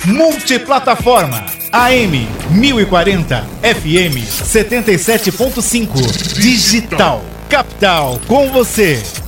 Multiplataforma AM 1040, FM 77.5. Digital Capital com você.